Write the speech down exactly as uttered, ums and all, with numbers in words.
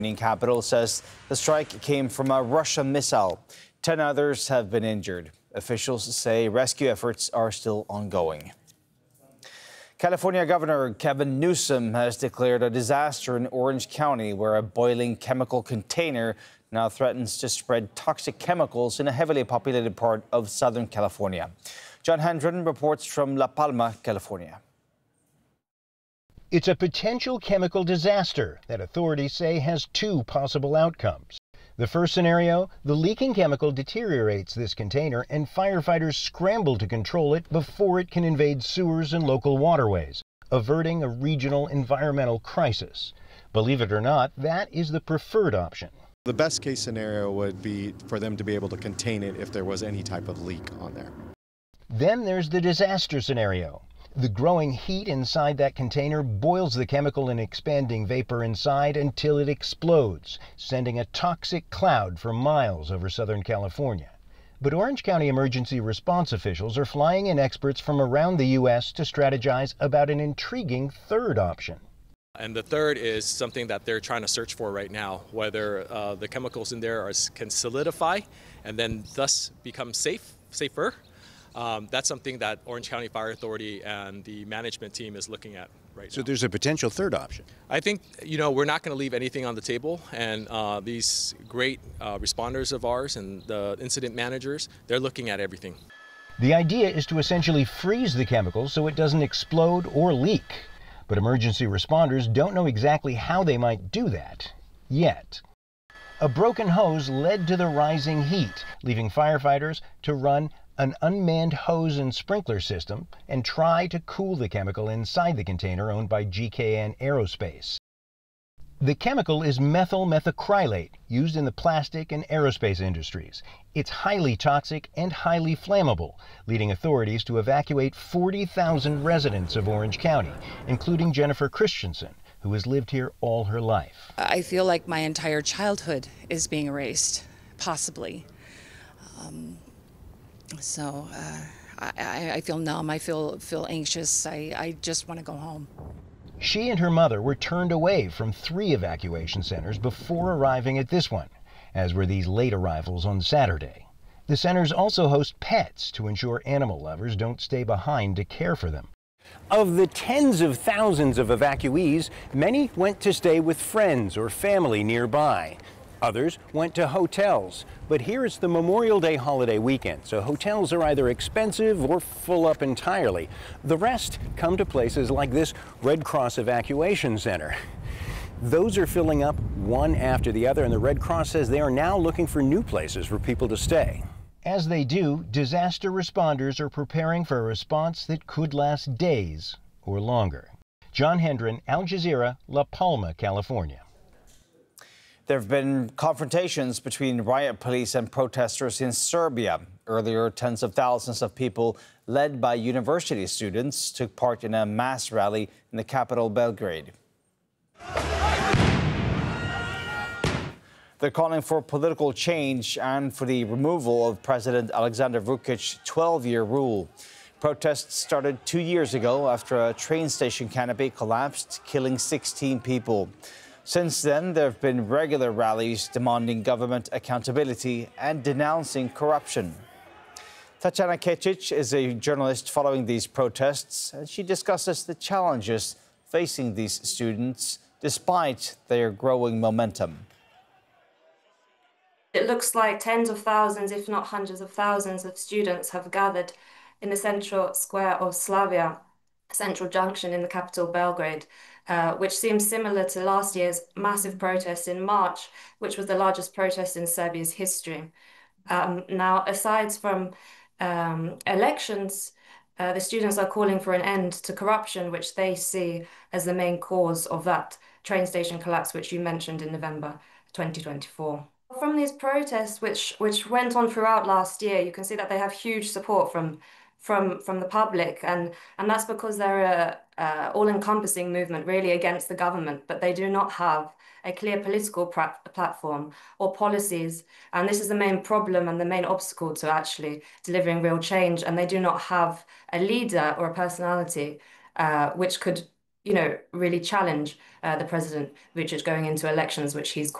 Capital says the strike came from a Russian missile. Ten others have been injured. Officials say rescue efforts are still ongoing. California Governor Gavin Newsom has declared a disaster in Orange County where a boiling chemical container now threatens to spread toxic chemicals in a heavily populated part of Southern California. John Hendren reports from La Palma, California. It's a potential chemical disaster that authorities say has two possible outcomes. The first scenario, the leaking chemical deteriorates this container and firefighters scramble to control it before it can invade sewers and local waterways, averting a regional environmental crisis. Believe it or not, that is the preferred option. The best case scenario would be for them to be able to contain it if there was any type of leak on there. Then there's the disaster scenario. The growing heat inside that container boils the chemical and expanding vapor inside until it explodes, sending a toxic cloud for miles over Southern California. But Orange County emergency response officials are flying in experts from around the U S to strategize about an intriguing third option. And the third is something that they're trying to search for right now, whether uh, the chemicals in there are, can solidify and then thus become safe, safer. Um, that's something that Orange County Fire Authority and the management team is looking at right now. So there's a potential third option. I think, you know, we're not going to leave anything on the table, and uh, these great uh, responders of ours and the incident managers, they're looking at everything. The idea is to essentially freeze the chemical so it doesn't explode or leak. But emergency responders don't know exactly how they might do that yet. A broken hose led to the rising heat, leaving firefighters to run an unmanned hose and sprinkler system and try to cool the chemical inside the container owned by G K N Aerospace. The chemical is methyl methacrylate, used in the plastic and aerospace industries. It's highly toxic and highly flammable, leading authorities to evacuate forty thousand residents of Orange County, including Jennifer Christensen, who has lived here all her life. I feel like my entire childhood is being erased, possibly. Um, So uh, I, I feel numb, I feel, feel anxious, I, I just want to go home. She and her mother were turned away from three evacuation centers before arriving at this one, as were these late arrivals on Saturday. The centers also host pets to ensure animal lovers don't stay behind to care for them. Of the tens of thousands of evacuees, many went to stay with friends or family nearby. Others went to hotels, but here it's the Memorial Day holiday weekend, so hotels are either expensive or full up entirely. The rest come to places like this Red Cross Evacuation Center. Those are filling up one after the other, and the Red Cross says they are now looking for new places for people to stay. As they do, disaster responders are preparing for a response that could last days or longer. John Hendren, Al Jazeera, La Palma, California. There have been confrontations between riot police and protesters in Serbia. Earlier, tens of thousands of people, led by university students, took part in a mass rally in the capital, Belgrade. They're calling for political change and for the removal of President Alexander Vucic's twelve-year rule. Protests started two years ago after a train station canopy collapsed, killing sixteen people. Since then, there have been regular rallies demanding government accountability and denouncing corruption. Tatjana Kecic is a journalist following these protests, and she discusses the challenges facing these students despite their growing momentum. It looks like tens of thousands, if not hundreds of thousands of students have gathered in the central square of Slavia, Central Junction in the capital Belgrade, uh, which seems similar to last year's massive protest in March, which was the largest protest in Serbia's history. Um, now, aside from um, elections, uh, the students are calling for an end to corruption, which they see as the main cause of that train station collapse, which you mentioned in November twenty twenty-four. From these protests, which which went on throughout last year, you can see that they have huge support from from from the public, and and that's because they're a, a all-encompassing movement really against the government, but they do not have a clear political platform or policies, and this is the main problem and the main obstacle to actually delivering real change. And they do not have a leader or a personality uh, which could you know, really challenge uh, the president Vučić going into elections, which he's